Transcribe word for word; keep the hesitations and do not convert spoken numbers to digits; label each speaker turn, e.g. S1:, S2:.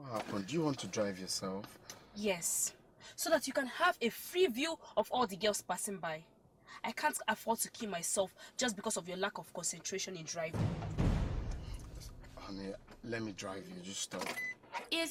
S1: What happened? Do you want to drive yourself?
S2: Yes, so that you can have a free view of all the girls passing by. I can't afford to kill myself just because of your lack of concentration in driving.
S1: Honey, let me drive you. Just stop.
S2: Is